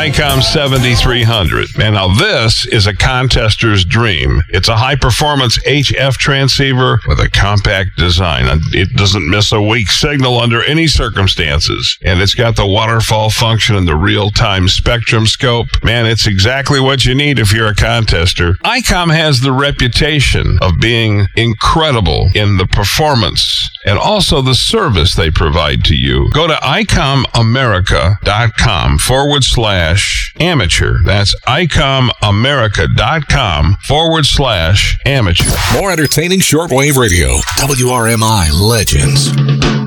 ICOM 7300. And now this is a contester's dream. It's a high-performance HF transceiver with a compact design. It doesn't miss a weak signal under any circumstances. And it's got the waterfall function and the real-time spectrum scope. Man, it's exactly what you need if you're a contester. ICOM has the reputation of being incredible in the performance and also the service they provide to you. Go to ICOMAmerica.com/amateur. That's ICOMAmerica.com/amateur. More entertaining shortwave radio. WRMI Legends.